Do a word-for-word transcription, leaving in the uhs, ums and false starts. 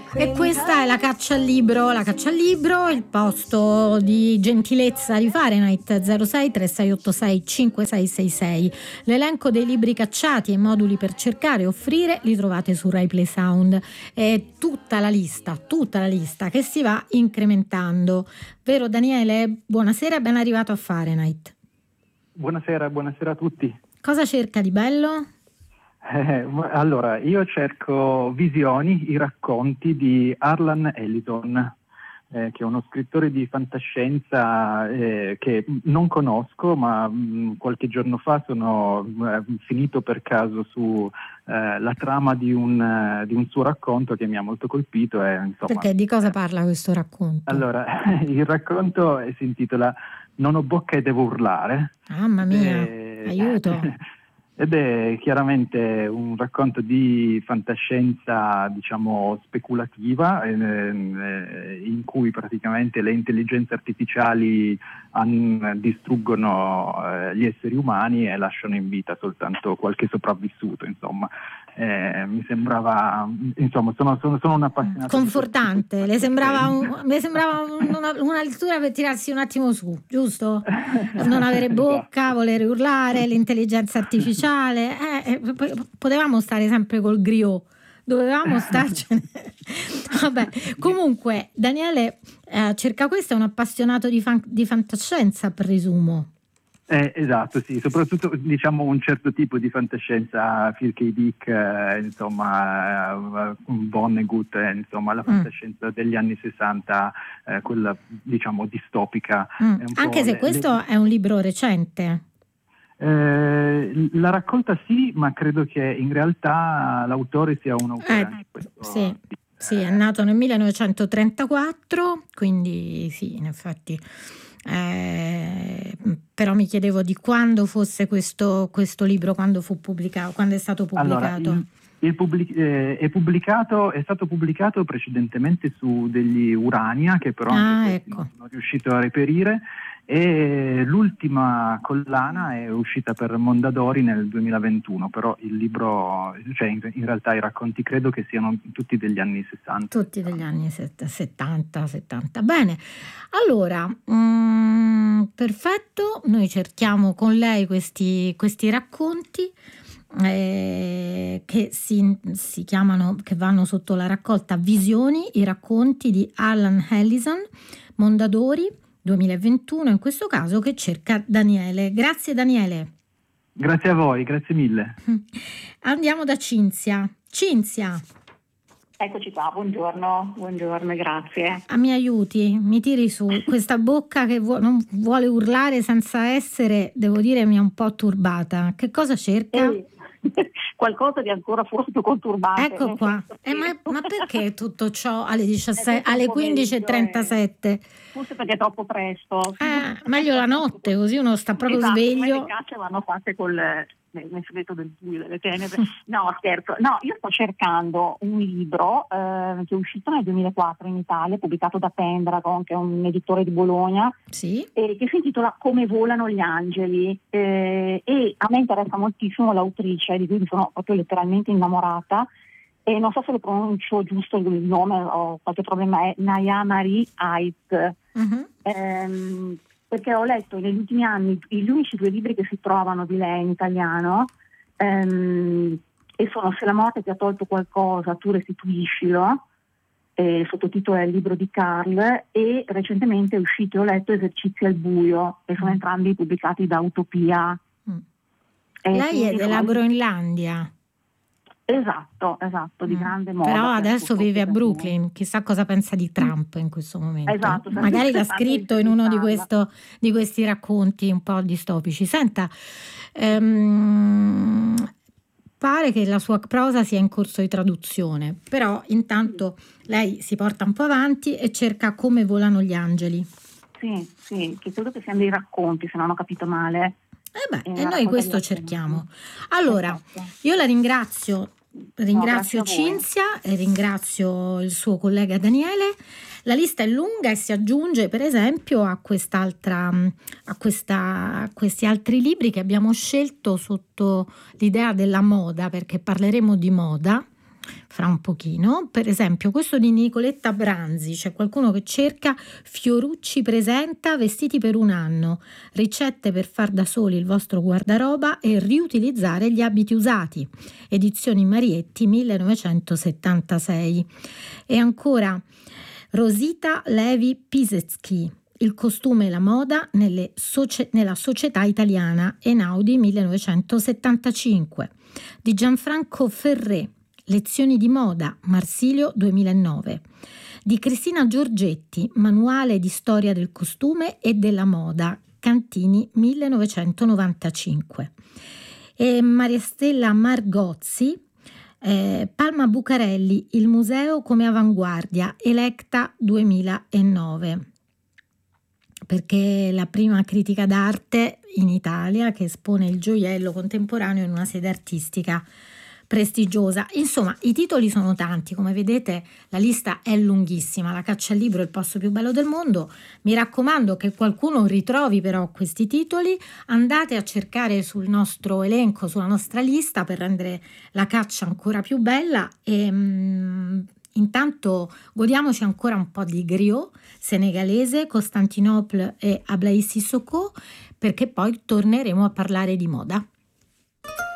E questa è la caccia al libro, la caccia al libro, il posto di gentilezza di Fahrenheit zero sei tre sei otto sei cinque sei sei sei. L'elenco dei libri cacciati e i moduli per cercare e offrire li trovate su Rai Play Sound. È tutta la lista, tutta la lista che si va incrementando. Vero Daniele? Buonasera e ben arrivato a Fahrenheit. Buonasera, buonasera a tutti. Cosa cerca di bello? Eh, allora, io cerco visioni, i racconti di Harlan Ellison, eh, che è uno scrittore di fantascienza eh, che non conosco, ma mh, qualche giorno fa sono eh, finito per caso su eh, la trama di un, uh, di un suo racconto che mi ha molto colpito. E, insomma, perché di cosa parla questo racconto? Allora, il racconto si intitola Non ho bocca e devo urlare. Mamma mia, e... aiuto! Ed è chiaramente un racconto di fantascienza, diciamo, speculativa, eh, in cui praticamente le intelligenze artificiali an- distruggono eh, gli esseri umani e lasciano in vita soltanto qualche sopravvissuto, insomma. Eh, mi sembrava, insomma, sono, sono, sono un appassionato. Confortante, le sembrava, un, le sembrava una, una lettura per tirarsi un attimo su, giusto? Non avere bocca, voler urlare, l'intelligenza artificiale, eh, eh, potevamo stare sempre col griot, dovevamo starcene. Vabbè, comunque Daniele eh, cerca questo, è un appassionato di, fan, di fantascienza, presumo. Eh, esatto, sì, soprattutto diciamo un certo tipo di fantascienza, Phil K. Dick, eh, insomma, eh, Vonnegut, eh, insomma, la fantascienza mm. degli anni sessanta, eh, quella diciamo distopica. Mm. Anche se le, questo le... è un libro recente. Eh, la raccolta sì, ma credo che in realtà l'autore sia un autore eh, anche questo. Sì. Sì, è nato nel millenovecentotrentaquattro, quindi sì, in effetti. Eh, però mi chiedevo di quando fosse questo, questo libro, quando fu pubblicato, quando è stato pubblicato. Allora, il, il pubblic- eh, è pubblicato, è stato pubblicato precedentemente su degli Urania, che però ah, anche ecco. non sono riuscito a reperire, e l'ultima collana è uscita per Mondadori nel duemilaventuno, però il libro, cioè in, in realtà i racconti credo che siano tutti degli anni sessanta. Tutti degli anni settanta, settanta. Bene, allora, mm, perfetto, noi cerchiamo con lei questi, questi racconti eh, che si, si chiamano, che vanno sotto la raccolta Visioni, i racconti di Harlan Ellison, Mondadori, duemilaventuno, in questo caso, che cerca Daniele. Grazie Daniele. Grazie a voi, grazie mille. Andiamo da Cinzia. Cinzia. Eccoci qua, buongiorno, buongiorno, grazie. Ah, mi aiuti, mi tiri su questa bocca che vu- non vuole urlare senza essere, devo dire, mi ha un po' turbata. Che cosa cerca? Eh. Qualcosa di ancora forse più conturbante. Ecco qua. Eh, ma, ma perché tutto ciò alle diciassette, alle quindici e trentasette? Forse perché è troppo presto. Eh, meglio la notte, così uno sta proprio esatto, sveglio. Le cacce vanno fatte col nel segreto del buio, delle tenebre. No, scherzo. No, io sto cercando un libro eh, che è uscito nel duemilaquattro in Italia, pubblicato da Pendragon, che è un editore di Bologna, sì. eh, che si intitola Come volano gli angeli. Eh, e a me interessa moltissimo l'autrice, di cui mi sono proprio letteralmente innamorata. E non so se lo pronuncio giusto il nome, ho qualche problema, è Nayamari Ait. Uh-huh. Ehm, perché ho letto negli ultimi anni gli unici due libri che si trovano di lei in italiano, ehm, e sono Se la morte ti ha tolto qualcosa, tu restituiscilo, eh, il sottotitolo è Il libro di Carl, e recentemente è uscito e ho letto Esercizi al buio, e sono entrambi pubblicati da Utopia. Mm. Lei è della Groenlandia. Esatto, esatto, di grande moda. Però adesso vive a Brooklyn, chissà cosa pensa di Trump in questo momento. Esatto, magari l'ha scritto in uno di, questo, di questi racconti un po' distopici. Senta, ehm, pare che la sua prosa sia in corso di traduzione, però intanto lei si porta un po' avanti e cerca Come volano gli angeli. Sì, sì, che credo che siano dei racconti, se non ho capito male. Eh beh, e noi questo cerchiamo. Allora, io la ringrazio. Ringrazio no, Cinzia e ringrazio il suo collega Daniele. La lista è lunga e si aggiunge per esempio a quest'altra a, questa, a questi altri libri che abbiamo scelto sotto l'idea della moda, perché parleremo di moda. fra un pochino. Per esempio questo di Nicoletta Branzi, c'è qualcuno che cerca Fiorucci presenta vestiti per un anno, ricette per far da soli il vostro guardaroba e riutilizzare gli abiti usati, edizioni Marietti millenovecentosettantasei. E ancora Rosita Levi Pisecki, il costume e la moda nelle socie- nella società italiana, Einaudi millenovecentosettantacinque, di Gianfranco Ferré, lezioni di moda, Marsilio duemilanove, di Cristina Giorgetti, manuale di storia del costume e della moda, Cantini millenovecentonovantacinque, e Maria Stella Margozzi, eh, Palma Bucarelli, il museo come avanguardia, Electa duemilanove, perché è la prima critica d'arte in Italia che espone il gioiello contemporaneo in una sede artistica prestigiosa. Insomma, i titoli sono tanti, come vedete la lista è lunghissima. La Caccia al libro è il posto più bello del mondo. Mi raccomando che qualcuno ritrovi però questi titoli, andate a cercare sul nostro elenco, sulla nostra lista, per rendere la caccia ancora più bella. E mm, intanto godiamoci ancora un po' di griot senegalese, Costantinopla e Ablaye Sissoko, perché poi torneremo a parlare di moda.